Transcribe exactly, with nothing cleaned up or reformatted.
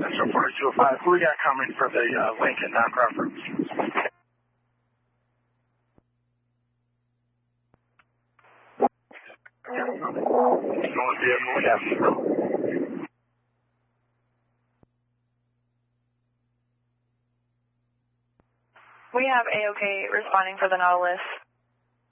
So four two oh five, who we got coming for the uh, Lincoln knock reference? We have A O K responding for the Nautilus.